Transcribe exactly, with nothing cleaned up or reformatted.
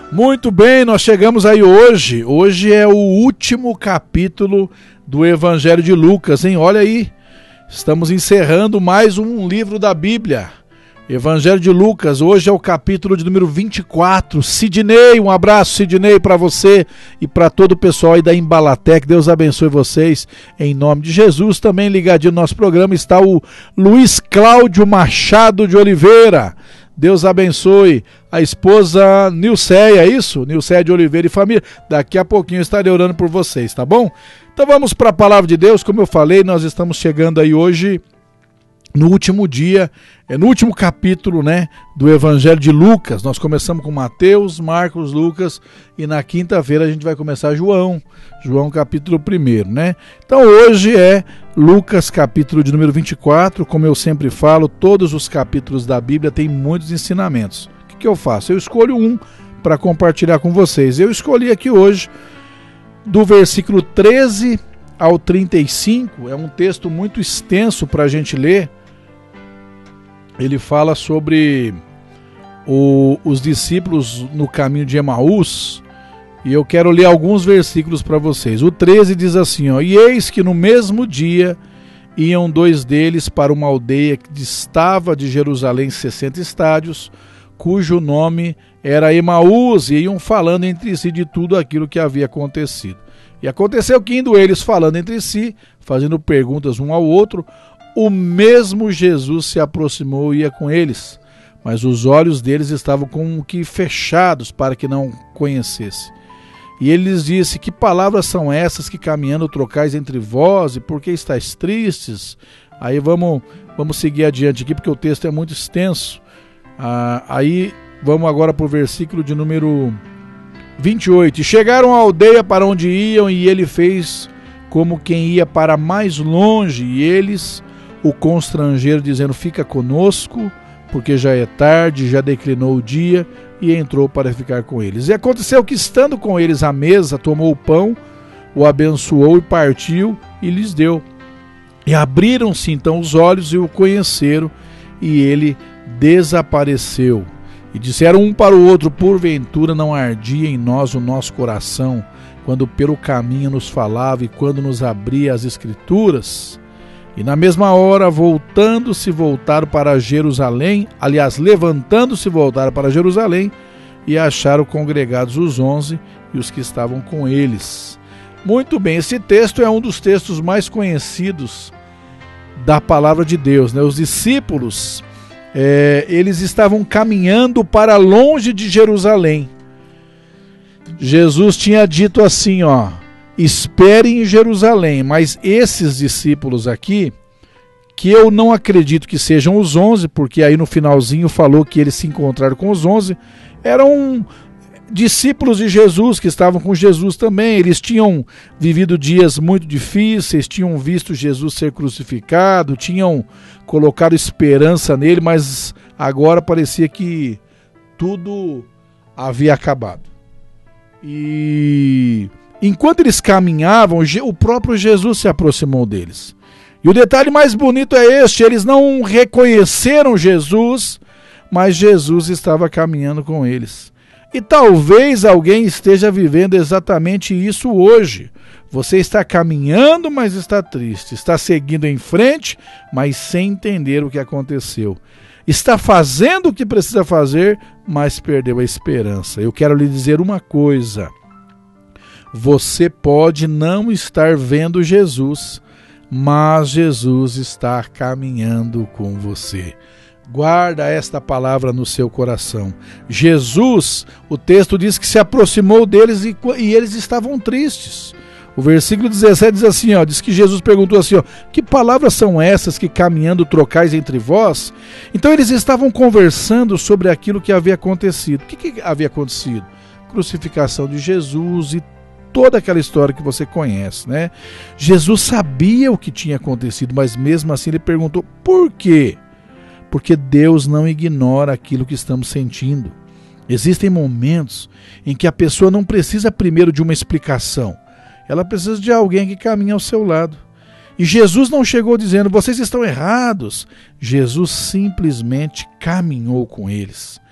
Muito bem, nós chegamos aí hoje. Hoje é o último capítulo do Evangelho de Lucas, hein? Olha aí, estamos encerrando mais um livro da Bíblia. Evangelho de Lucas, hoje é o capítulo de número vinte e quatro. Sidney, um abraço, Sidney, para você e para todo o pessoal aí da Embalatec. Deus abençoe vocês em nome de Jesus. Também ligadinho no nosso programa está o Luiz Cláudio Machado de Oliveira. Deus abençoe a esposa Nilceia, é isso? Nilceia de Oliveira e família. Daqui a pouquinho eu estarei orando por vocês, tá bom? Então vamos para a palavra de Deus. Como eu falei, nós estamos chegando aí hoje no último dia, é no último capítulo, né, do Evangelho de Lucas. Nós começamos com Mateus, Marcos, Lucas e na quinta-feira a gente vai começar João, João capítulo primeiro, né? Então hoje é Lucas capítulo de número vinte e quatro, como eu sempre falo, todos os capítulos da Bíblia têm muitos ensinamentos. O que, que eu faço? Eu escolho um para compartilhar com vocês. Eu escolhi aqui hoje do versículo treze ao trinta e cinco, é um texto muito extenso para a gente ler. Ele fala sobre o, os discípulos no caminho de Emaús, e eu quero ler alguns versículos para vocês. O treze diz assim, ó: E eis que no mesmo dia iam dois deles para uma aldeia que distava de Jerusalém sessenta estádios, cujo nome era Emaús, e iam falando entre si de tudo aquilo que havia acontecido. E aconteceu que, indo eles falando entre si, fazendo perguntas um ao outro, o mesmo Jesus se aproximou e ia com eles, mas os olhos deles estavam como que fechados para que não conhecesse. E ele lhes disse: Que palavras são essas que caminhando trocais entre vós, e por que estáis tristes? Aí vamos, vamos seguir adiante aqui, porque o texto é muito extenso. Ah, aí vamos agora para o versículo de número vinte e oito. E chegaram à aldeia para onde iam, e ele fez como quem ia para mais longe, e eles o constrangeram, dizendo: Fica conosco, porque já é tarde, já declinou o dia, e entrou para ficar com eles. E aconteceu que, estando com eles à mesa, tomou o pão, o abençoou e partiu, e lhes deu. E abriram-se então os olhos e o conheceram, e ele desapareceu. E disseram um para o outro: Porventura não ardia em nós o nosso coração, quando pelo caminho nos falava e quando nos abria as Escrituras? E na mesma hora, voltando-se, voltaram para Jerusalém, aliás, levantando-se, voltaram para Jerusalém, e acharam congregados os onze e os que estavam com eles. Muito bem, esse texto é um dos textos mais conhecidos da palavra de Deus, né? Os discípulos, é, eles estavam caminhando para longe de Jerusalém. Jesus tinha dito assim, ó: Espere em Jerusalém, mas esses discípulos aqui, que eu não acredito que sejam os onze, porque aí no finalzinho falou que eles se encontraram com os onze, eram discípulos de Jesus, que estavam com Jesus também. Eles tinham vivido dias muito difíceis, tinham visto Jesus ser crucificado, tinham colocado esperança nele, mas agora parecia que tudo havia acabado. E enquanto eles caminhavam, o próprio Jesus se aproximou deles. E o detalhe mais bonito é este: eles não reconheceram Jesus, mas Jesus estava caminhando com eles. E talvez alguém esteja vivendo exatamente isso hoje. Você está caminhando, mas está triste. Está seguindo em frente, mas sem entender o que aconteceu. Está fazendo o que precisa fazer, mas perdeu a esperança. Eu quero lhe dizer uma coisa: você pode não estar vendo Jesus, mas Jesus está caminhando com você. Guarda esta palavra no seu coração. Jesus, o texto diz que se aproximou deles e, e eles estavam tristes. O versículo dezessete diz assim, ó, diz que Jesus perguntou assim, ó: Que palavras são essas que caminhando trocais entre vós? Então eles estavam conversando sobre aquilo que havia acontecido. O que, que havia acontecido? Crucificação de Jesus e toda aquela história que você conhece, né? Jesus sabia o que tinha acontecido, mas mesmo assim ele perguntou: por quê? Porque Deus não ignora aquilo que estamos sentindo. Existem momentos em que a pessoa não precisa primeiro de uma explicação. Ela precisa de alguém que caminhe ao seu lado. E Jesus não chegou dizendo: vocês estão errados. Jesus simplesmente caminhou com eles.